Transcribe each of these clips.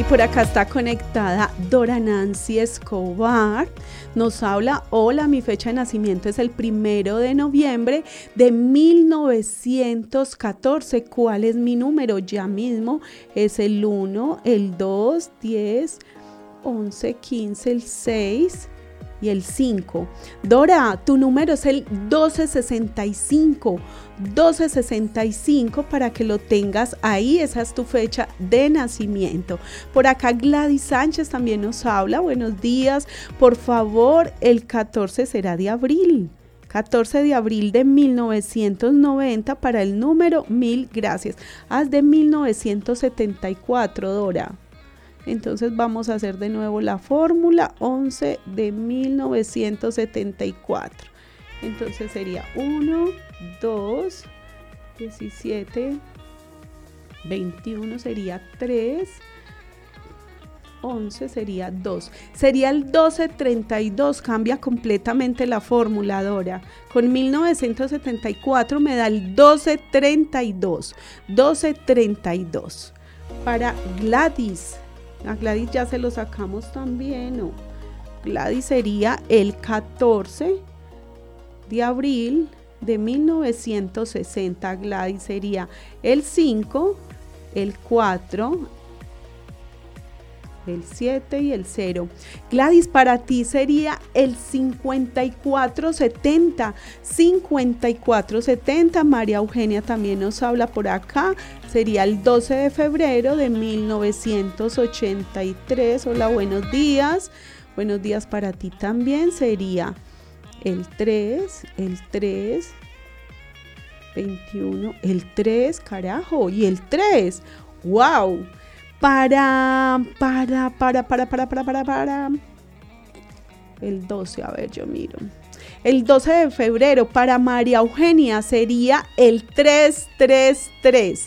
Y por acá está conectada Dora Nancy Escobar. Nos habla, hola, mi fecha de nacimiento es el 1 de noviembre de 1914. ¿Cuál es mi número? Ya mismo es el 1, el 2, 10, 11, 15, el 6 y el 5. Dora, tu número es el 1265. 1265 para que lo tengas ahí, esa es tu fecha de nacimiento. Por acá Gladys Sánchez también nos habla, buenos días, por favor, el 14 será de abril. 14 de abril de 1990 para el número 1000, gracias. Haz de 1974, Dora. Entonces vamos a hacer de nuevo la fórmula 11 de 1974. Entonces sería 1, 2, 17, 21 sería 3, 11 sería 2. Sería el 1232, cambia completamente la fórmula, Dora. Con 1974 me da el 1232. 1232. Para Gladys. A Gladys ya se lo sacamos también, ¿no? Gladys sería el 14 de abril de 1960. Gladys sería el 5, el 4, el 7 y el 0. Gladys, para ti sería el 5470. 5470. María Eugenia también nos habla por acá. Sería el 12 de febrero de 1983. Hola, buenos días. Buenos días para ti también. Sería el 3, 21, el 3, carajo, y el 3, wow, para, el 12, a ver, yo miro, el 12 de febrero, para María Eugenia sería el 333,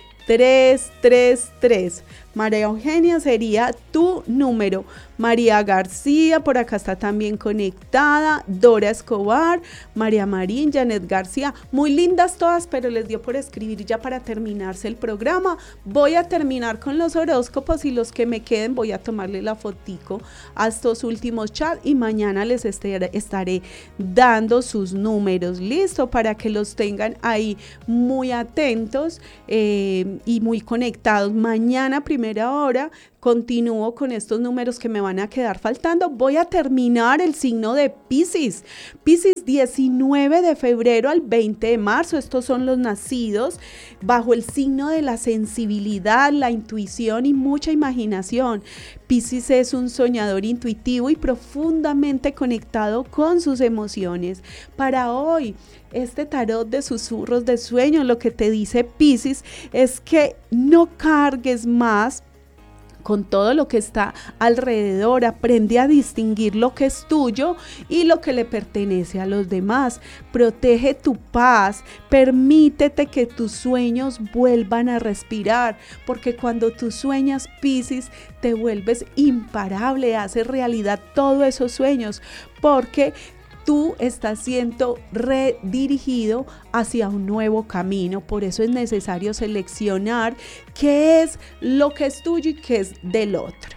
333, María Eugenia sería tu número. María García, por acá está también conectada, Dora Escobar, María Marín, Janet García, muy lindas todas, pero les dio por escribir ya para terminarse el programa. Voy a terminar con los horóscopos y los que me queden voy a tomarle la fotico a estos últimos chats y mañana les estaré dando sus números, listo, para que los tengan ahí muy atentos y muy conectados. Mañana, primera hora, continúo con estos números que me van a quedar faltando. Voy a terminar el signo de Piscis. Piscis, 19 de febrero al 20 de marzo. Estos son los nacidos bajo el signo de la sensibilidad, la intuición y mucha imaginación. Piscis es un soñador intuitivo y profundamente conectado con sus emociones. Para hoy, este tarot de susurros de sueño, lo que te dice Piscis es que no cargues más con todo lo que está alrededor. Aprende a distinguir lo que es tuyo y lo que le pertenece a los demás. Protege tu paz, permítete que tus sueños vuelvan a respirar, porque cuando tú sueñas, Piscis, te vuelves imparable, haces realidad todos esos sueños, porque tú estás siendo redirigido hacia un nuevo camino. Por eso es necesario seleccionar qué es lo que es tuyo y qué es del otro.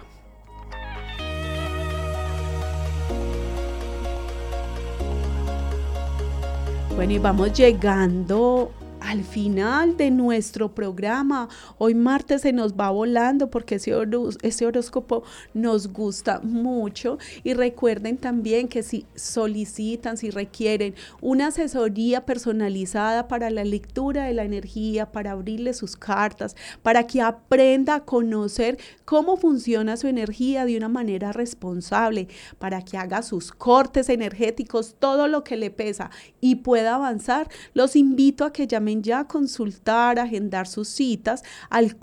Bueno, y vamos llegando al final de nuestro programa. Hoy martes se nos va volando porque ese horóscopo nos gusta mucho. Y recuerden también que si solicitan, si requieren una asesoría personalizada para la lectura de la energía, para abrirle sus cartas, para que aprenda a conocer cómo funciona su energía de una manera responsable, para que haga sus cortes energéticos, todo lo que le pesa y pueda avanzar, los invito a que llamen ya a consultar, agendar sus citas al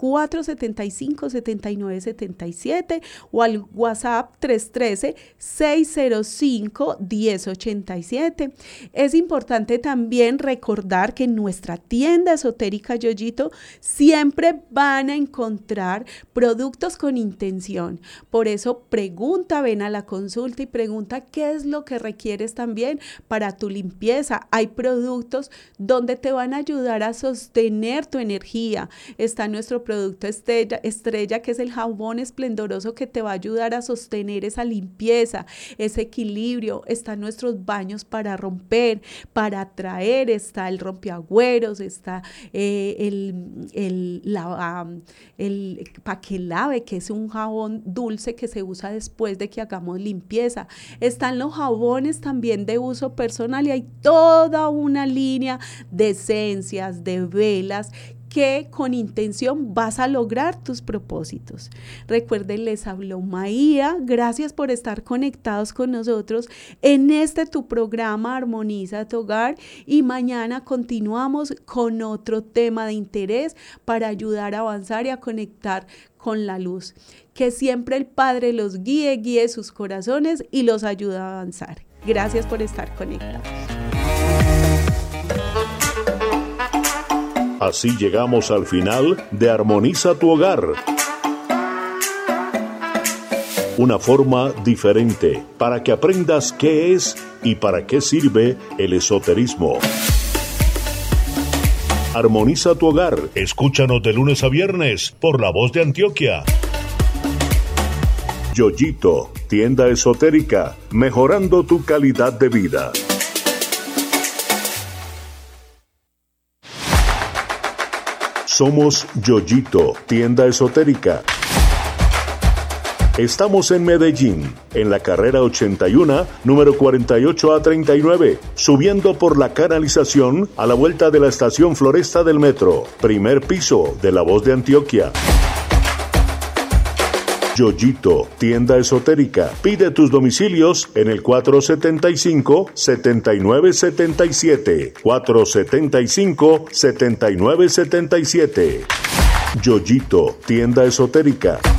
475-7977 o al WhatsApp 313-605-1087. Es importante también recordar que en nuestra tienda esotérica Yoyito siempre van a encontrar productos con intención. Por eso pregunta, ven a la consulta y pregunta qué es lo que requieres también para tu limpieza. Hay productos donde te van a ayudar ayudar a sostener tu energía. Está nuestro producto estrella, que es el jabón esplendoroso, que te va a ayudar a sostener esa limpieza, ese equilibrio. Están nuestros baños para romper, para atraer. Está el rompeagüeros, está el pa' que lave, que es un jabón dulce que se usa después de que hagamos limpieza. Están los jabones también de uso personal y hay toda una línea de esencias, de velas, que con intención vas a lograr tus propósitos. Recuerden, les habló Maía. Gracias por estar conectados con nosotros en tu programa Armoniza tu Hogar, y mañana continuamos con otro tema de interés para ayudar a avanzar y a conectar con la luz. Que siempre el Padre los guíe sus corazones y los ayude a avanzar. Gracias por estar conectados. Así llegamos al final de Armoniza tu Hogar. Una forma diferente para que aprendas qué es y para qué sirve el esoterismo. Armoniza tu Hogar. Escúchanos de lunes a viernes por La Voz de Antioquia. Yoyito, tienda esotérica, mejorando tu calidad de vida. Somos Yoyito, tienda esotérica. Estamos en Medellín, en la carrera 81, número 48A39, subiendo por la canalización a la vuelta de la estación Floresta del metro, primer piso de La Voz de Antioquia. Yoyito, tienda esotérica. Pide tus domicilios en el 475-7977. 475-7977. Yoyito, tienda esotérica.